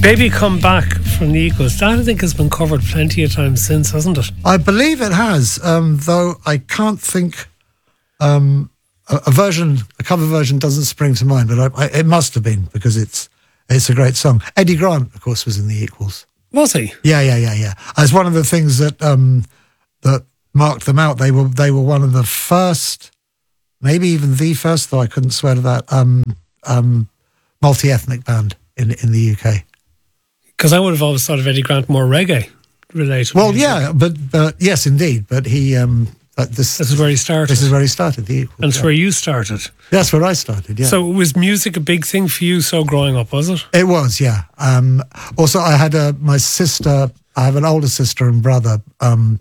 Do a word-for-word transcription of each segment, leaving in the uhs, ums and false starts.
Baby Come Back from the Eagles. That, I think, has been covered plenty of times since, hasn't it? I believe it has, um, though I can't think... Um, a, a version, a cover version doesn't spring to mind, but I, I, it must have been, because it's it's a great song. Eddie Grant, of course, was in the Equals. Was he? Yeah, yeah, yeah, yeah. As one of the things that um, that marked them out, they were they were one of the first, maybe even the first, though I couldn't swear to that, um, um, multi-ethnic band in in the U K. Because I would have always thought of Eddie Grant more reggae related. Well, yeah, but but yes, indeed. But he, um, uh, this, this is where he started. This is where he started. The Equals, and it's yeah. where you started. That's where I started. Yeah. So was music a big thing for you? So growing up, was it? It was, yeah. Um, also, I had a my sister. I have an older sister and brother. Um,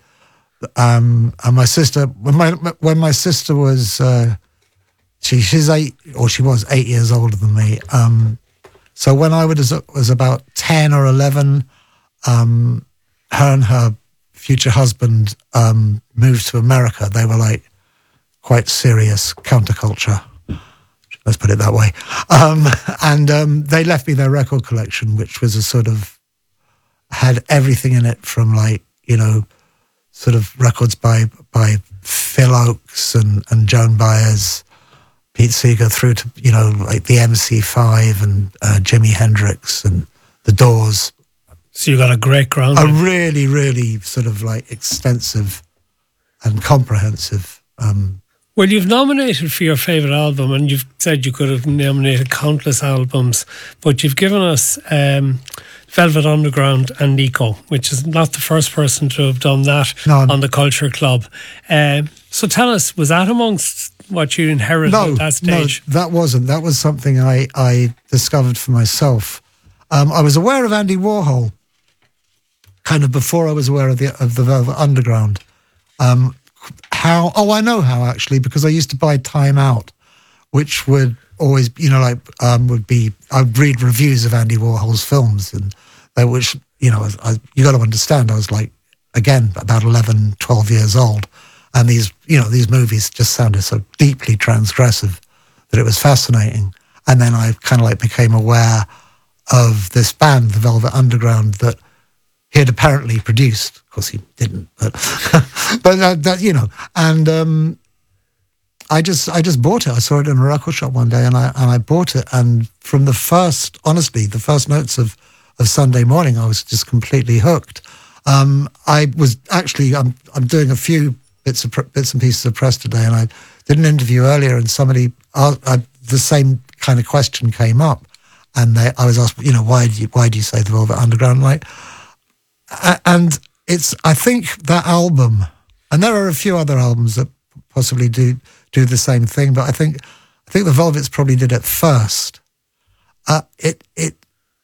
um, and my sister, when my when my sister was, uh, she she's eight, or she was eight years older than me. Um, So when I was, was about ten or eleven, um, her and her future husband um, moved to America. They were like quite serious counterculture, let's put it that way. Um, and um, they left me their record collection, which was a sort of, had everything in it from like, you know, sort of records by by Phil Oakes and, and Joan Baez, Pete Seeger, through to, you know, like the M C five and uh, Jimi Hendrix and The Doors. So you got a great ground. A really, really sort of like extensive and comprehensive. Um, well, you've nominated for your favourite album, and you've said you could have nominated countless albums, but you've given us um, Velvet Underground and Nico, which is not the first person to have done that no. on the Culture Club. Uh, so tell us, was that amongst what you inherited no, at that stage? No, that wasn't. That was something I, I discovered for myself. Um, I was aware of Andy Warhol kind of before I was aware of the of the Velvet Underground. Um, how? Oh, I know how, actually, because I used to buy Time Out, which would always, you know, like um, would be, I'd read reviews of Andy Warhol's films, and they, which, you know, I, you got to understand, I was like, again, about eleven, twelve years old. And these, you know, these movies just sounded so deeply transgressive that it was fascinating. And then I kind of like became aware of this band, the Velvet Underground, that he had apparently produced. Of course, he didn't, but but that, that, you know. And um, I just I just bought it. I saw it in a record shop one day, and I and I bought it. And from the first, honestly, the first notes of of Sunday Morning, I was just completely hooked. Um, I was actually I'm I'm doing a few bits of bits and pieces of press today, and I did an interview earlier, and somebody uh, uh, the same kind of question came up, and they, I was asked, you know, why do you why do you say the Velvet Underground? Like, uh, and it's I think that album, and there are a few other albums that possibly do do the same thing, but I think I think the Velvets probably did it first. Uh, it it.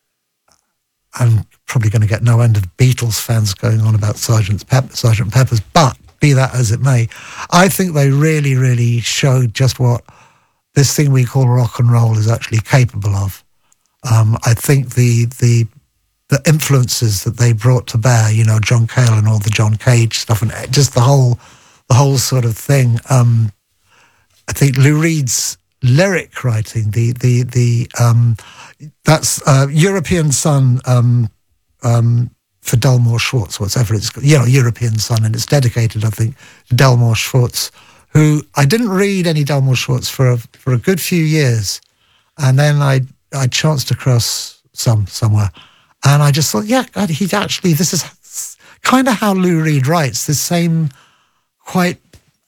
I'm probably going to get no end of Beatles fans going on about Sergeant Pep- Sergeant Pepper's, but be that as it may, I think they really, really showed just what this thing we call rock and roll is actually capable of. Um, I think the the the influences that they brought to bear, you know, John Cale and all the John Cage stuff, and just the whole the whole sort of thing. Um, I think Lou Reed's lyric writing, the the the um, that's uh, European Sun. Um, um, for Delmore Schwartz, whatever it's, you know, European Sun, and it's dedicated, I think, to Delmore Schwartz, who I didn't read any Delmore Schwartz for a, for a good few years, and then I I chanced across some somewhere, and I just thought, yeah, God, he actually, this is kind of how Lou Reed writes, this same quite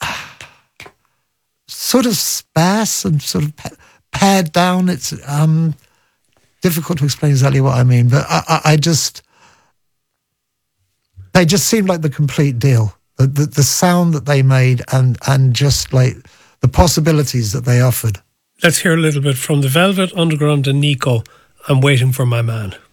sort of sparse and sort of pared down. It's um, difficult to explain exactly what I mean, but I, I, I just. They just seemed like the complete deal. The, the the sound that they made and and just like the possibilities that they offered. Let's hear a little bit from the Velvet Underground and Nico, I'm Waiting for My Man.